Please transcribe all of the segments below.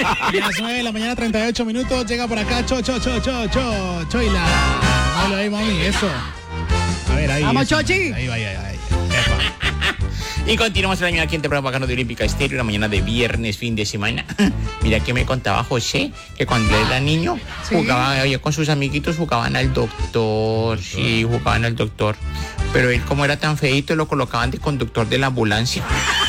Y a las 9 de la mañana, 38 minutos, llega por acá Choila. Hola ahí, mami, eso. A ver, ahí. Vamos, eso. Chochi. Ahí. Y continuamos la mañana aquí en temprano bacano de Olímpica Estéreo, la mañana de viernes, fin de semana. Mira que me contaba José, que cuando él era niño, jugaba, oye, con sus amiguitos jugaban al doctor. Sí, jugaban al doctor. Pero él, como era tan feíto, lo colocaban de conductor de la ambulancia.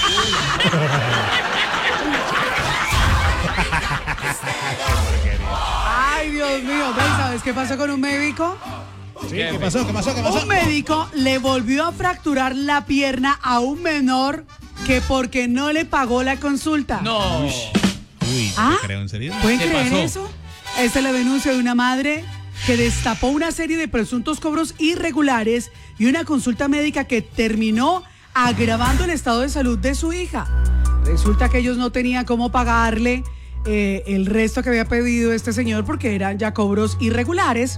Ay, Dios mío, ¿ves? ¿Sabes qué pasó con un médico? Sí, ¿Qué pasó? Un médico le volvió a fracturar la pierna a un menor que porque no le pagó la consulta. No. Uy, ¿te creo en serio? ¿Pueden ¿Qué creer pasó? eso? Esta es la denuncia de una madre que destapó una serie de presuntos cobros irregulares y una consulta médica que terminó agravando el estado de salud de su hija. Resulta que ellos no tenían cómo pagarle el resto que había pedido este señor porque eran ya cobros irregulares.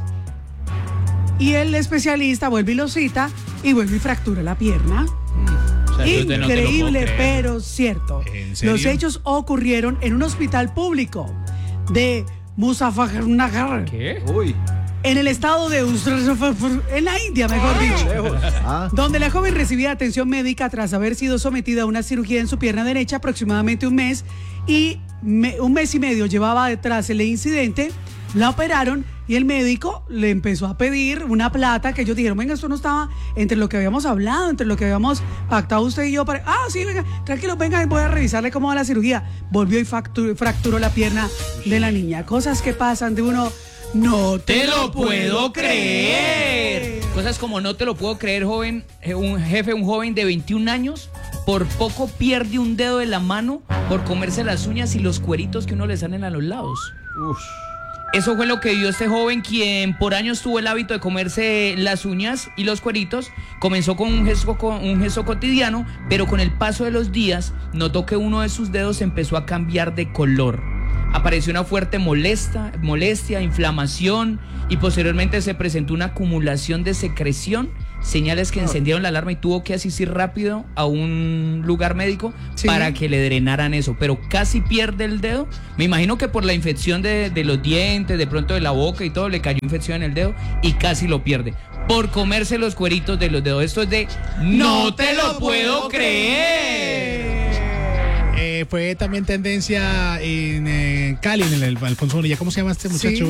Y el especialista vuelve y lo cita y vuelve y fractura la pierna. Increíble, pero cierto. ¿En serio? Los hechos ocurrieron en un hospital público de Muzaffarnagar. ¿Qué? Uy. En el estado de en la India, mejor dicho. Donde la joven recibía atención médica tras haber sido sometida a una cirugía en su pierna derecha aproximadamente un mes y un mes y medio llevaba detrás el incidente. La operaron y el médico le empezó a pedir una plata que ellos dijeron, venga, esto no estaba entre lo que habíamos hablado, entre lo que habíamos pactado usted y yo. Sí, venga, tranquilo, venga, voy a revisarle cómo va la cirugía. Volvió y fracturó la pierna de la niña. Cosas que pasan de uno, no te lo puedo creer. Cosas como no te lo puedo creer, joven. Un joven de 21 años, por poco pierde un dedo de la mano por comerse las uñas y los cueritos que uno le salen a los lados. Uf. Eso fue lo que vio este joven, quien por años tuvo el hábito de comerse las uñas y los cueritos. Comenzó con un gesto cotidiano, pero con el paso de los días notó que uno de sus dedos empezó a cambiar de color. Apareció una fuerte molestia, inflamación y posteriormente se presentó una acumulación de secreción, señales que encendieron la alarma y tuvo que asistir rápido a un lugar médico para que le drenaran eso, pero casi pierde el dedo. Me imagino que por la infección de los dientes, de pronto de la boca y todo, le cayó infección en el dedo y casi lo pierde por comerse los cueritos de los dedos. Esto es de ¡no te lo puedo creer! Fue también tendencia en Cali, en el Alfonso Bonilla. ¿Cómo se llama este muchacho?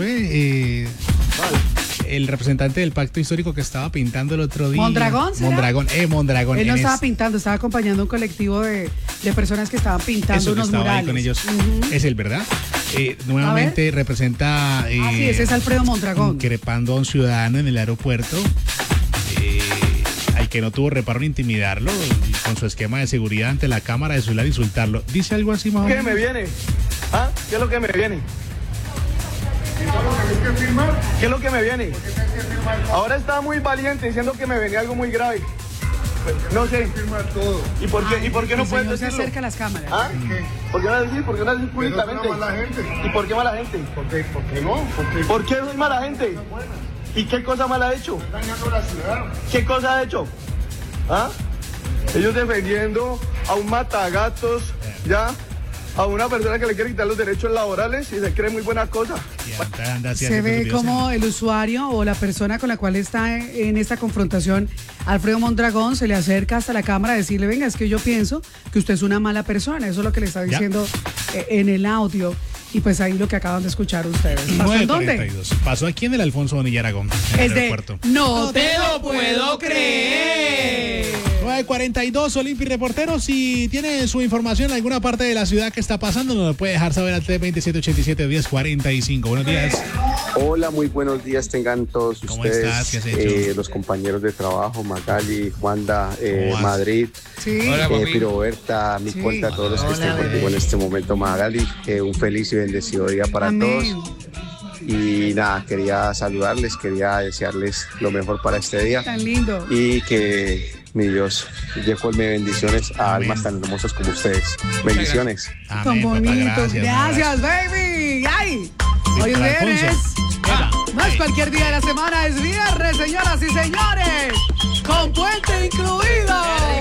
El representante del pacto histórico que estaba pintando el otro día. ¿Mondragón será? Mondragón. Él no estaba pintando, estaba acompañando un colectivo de personas que estaban pintando unos estaba murales. Ahí con ellos. Es él, ¿verdad? Nuevamente representa... sí, ese es Alfredo Mondragón. Increpando a un ciudadano en el aeropuerto. Al que no tuvo reparo en intimidarlo y con su esquema de seguridad ante la cámara de celular insultarlo. ¿Dice algo así más o menos? ¿Qué me viene? ¿Ah? ¿Qué es lo que me viene? ¿Qué es lo que me viene? Ahora está muy valiente diciendo que me venía algo muy grave. No sé. ¿Y por qué no puedes decirlo? Se acerca a las cámaras. ¿Ah? ¿Por qué no decir? ¿Por qué no decir públicamente? ¿Y por qué mala gente? ¿Por qué no? ¿Por qué soy mala gente? ¿Y qué cosa mala ha hecho? Dañando la ciudad. ¿Qué cosa ha hecho? ¿Ah? Ellos defendiendo a un matagatos, ¿ya? A una persona que le quiere quitar los derechos laborales y se cree muy buena cosa. Se ve como el usuario o la persona con la cual está en esta confrontación, Alfredo Mondragón, se le acerca hasta la cámara a decirle, venga, es que yo pienso que usted es una mala persona. Eso es lo que le está diciendo en el audio. Y pues ahí lo que acaban de escuchar ustedes. ¿Pasó en dónde? Pasó aquí en el Alfonso Bonilla Aragón, en el aeropuerto. ¡No te lo puedo creer! 9:42, Olimpi Reportero. Si tiene su información en alguna parte de la ciudad que está pasando, nos lo puede dejar saber al 327-87-1045. Buenos días. Hola, muy buenos días tengan todos ¿Cómo ustedes. estás? ¿Qué has hecho? Los compañeros de trabajo, Magali, Juanda, Madrid, Piroberta, mi cuenta, todos los que estén contigo en este momento, Magali. Un feliz y bendecido día para todos. Y nada, quería saludarles, quería desearles lo mejor para este día. Tan lindo. Y que mi Dios colme bendiciones a almas tan hermosas como ustedes. Bendiciones. Tan bonitos. Gracias, baby. ¡Ay! Hoy es viernes. No es cualquier día de la semana, es viernes, señoras y señores. Con puente incluido.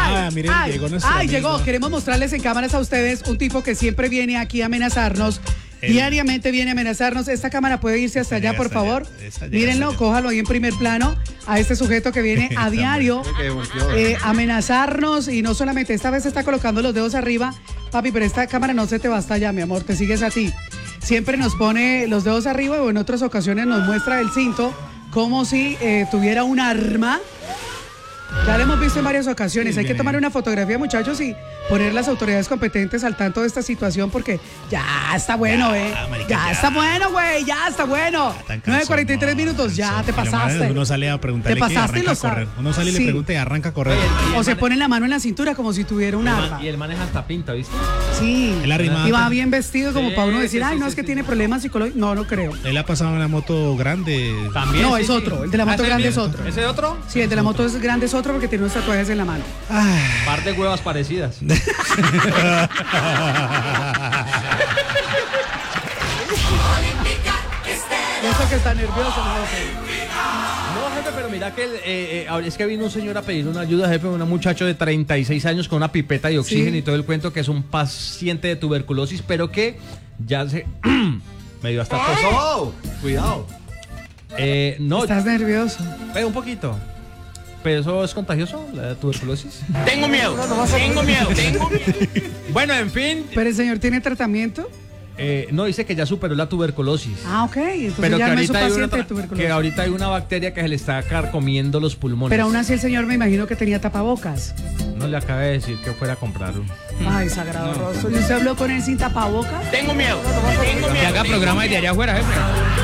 Miren, llegó nuestro llegó. amigo. Queremos mostrarles en cámaras a ustedes un tipo que siempre viene aquí a amenazarnos. Diariamente viene a amenazarnos. Esta cámara puede irse hasta allá, por favor. Mírenlo, cójalo ahí en primer plano a este sujeto que viene a diario amenazarnos. Y no solamente, esta vez está colocando los dedos arriba. Papi, pero esta cámara no se te va hasta allá, mi amor, te sigues a ti. Siempre nos pone los dedos arriba o en otras ocasiones nos muestra el cinto como si tuviera un arma. Ya lo hemos visto en varias ocasiones. Hay que tomar una fotografía, muchachos, y poner las autoridades competentes al tanto de esta situación porque ya está bueno, Ya está bueno, güey. Ya está bueno. 9:43 minutos. Ya te pasaste. Uno sale a preguntarle y arranca a correr. Uno sale y le pregunta y arranca a correr. O se pone la mano en la cintura como si tuviera un arma. Y el man es hasta pinta, ¿viste? Sí. Y va bien vestido como para uno decir, ay, no, es que tiene problemas psicológicos. No, no creo. Él ha pasado una moto grande. También. No, es otro. El de la moto grande es otro. ¿Ese otro? Sí, el de la moto grande es otro porque tiene unos tatuajes en la mano. Par de huevas parecidas. Eso que está nervioso, No, jefe, pero mira que es que vino un señor a pedir una ayuda, jefe, un muchacho de 36 años con una pipeta de oxígeno y todo el cuento, que es un paciente de tuberculosis, pero que ya se me dio hasta tos. ¡Oh! Cuidado. No. ¿Estás nervioso? Un poquito. ¿Pero eso es contagioso, la tuberculosis? Tengo miedo. Bueno, en fin. ¿Pero el señor tiene tratamiento? No, dice que ya superó la tuberculosis. Ok, entonces pero ya que no es un ahorita, paciente de tuberculosis. que ahorita hay una bacteria que se le está carcomiendo los pulmones. Pero aún así el señor me imagino que tenía tapabocas. No le acabé de decir que fuera a comprarlo. Ay, sagrado rostro. ¿Y usted habló con él sin tapabocas? Tengo miedo. Que haga programa desde allá afuera, jefe.